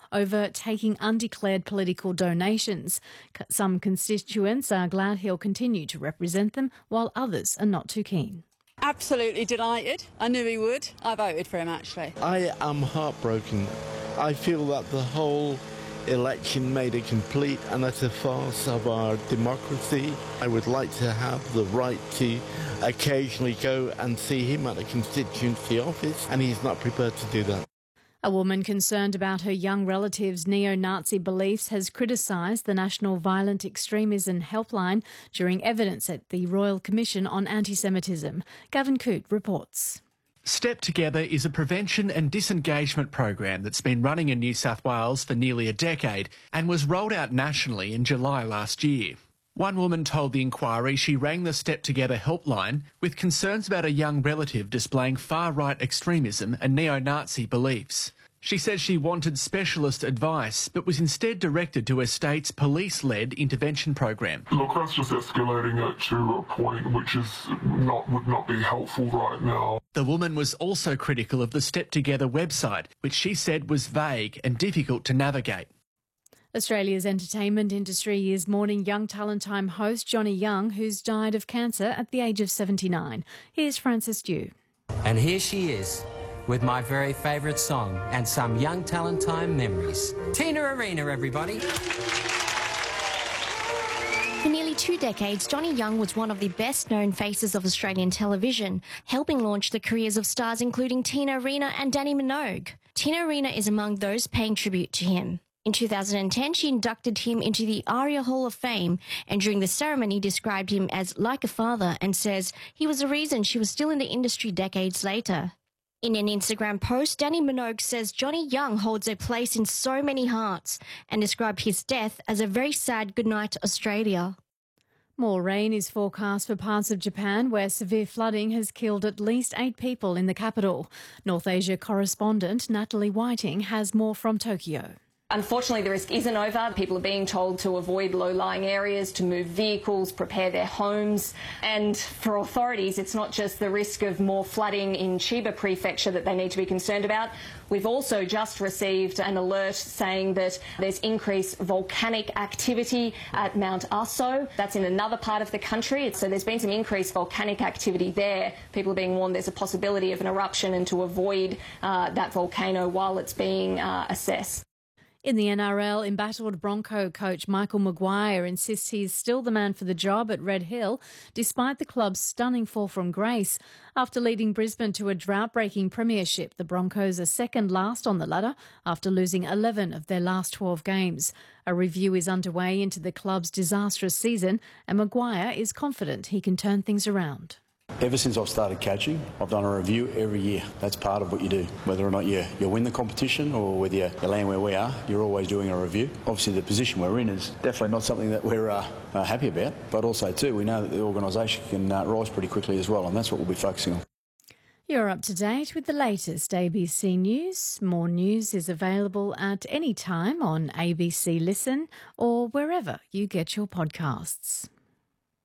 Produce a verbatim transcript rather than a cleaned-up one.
over taking undeclared political donations. Some constituents are glad he'll continue to represent them, while others are not too keen. Absolutely delighted. I knew he would. I voted for him, actually. I am heartbroken. I feel that the whole election made a complete and utter farce of our democracy. I would like to have the right to occasionally go and see him at a constituency office, and he's not prepared to do that. A woman concerned about her young relative's neo-Nazi beliefs has criticised the National Violent Extremism Helpline during evidence at the Royal Commission on Anti-Semitism. Gavin Coote reports. Step Together is a prevention and disengagement program that's been running in New South Wales for nearly a decade and was rolled out nationally in July last year. One woman told the inquiry she rang the Step Together helpline with concerns about a young relative displaying far-right extremism and neo-Nazi beliefs. She says she wanted specialist advice, but was instead directed to her state's police-led intervention program. Look, that's just escalating it to a point which is not would not be helpful right now. The woman was also critical of the Step Together website, which she said was vague and difficult to navigate. Australia's entertainment industry is mourning Young Talent Time host Johnny Young, who's died of cancer at the age of seventy-nine. Here's Francis Dew. And here she is, with my very favourite song and some Young Talent Time memories. Tina Arena, everybody. For nearly two decades, Johnny Young was one of the best-known faces of Australian television, helping launch the careers of stars including Tina Arena and Danny Minogue. Tina Arena is among those paying tribute to him. In two thousand ten, she inducted him into the ARIA Hall of Fame, and during the ceremony described him as like a father and says he was the reason she was still in the industry decades later. In an Instagram post, Danny Minogue says Johnny Young holds a place in so many hearts and described his death as a very sad goodnight to Australia. More rain is forecast for parts of Japan where severe flooding has killed at least eight people in the capital. North Asia correspondent Natalie Whiting has more from Tokyo. Unfortunately, the risk isn't over. People are being told to avoid low-lying areas, to move vehicles, prepare their homes. And for authorities, it's not just the risk of more flooding in Chiba Prefecture that they need to be concerned about. We've also just received an alert saying that there's increased volcanic activity at Mount Aso. That's in another part of the country. So there's been some increased volcanic activity there. People are being warned there's a possibility of an eruption and to avoid uh, that volcano while it's being uh, assessed. In the N R L, embattled Bronco coach Michael Maguire insists he's still the man for the job at Red Hill, despite the club's stunning fall from grace. After leading Brisbane to a drought-breaking premiership, the Broncos are second last on the ladder after losing eleven of their last twelve games. A review is underway into the club's disastrous season, and Maguire is confident he can turn things around. Ever since I've started coaching, I've done a review every year. That's part of what you do. Whether or not you, you win the competition or whether you, you land where we are, you're always doing a review. Obviously, the position we're in is definitely not something that we're uh, uh, happy about, but also, too, we know that the organisation can uh, rise pretty quickly as well, and that's what we'll be focusing on. You're up to date with the latest A B C News. More news is available at any time on A B C Listen or wherever you get your podcasts.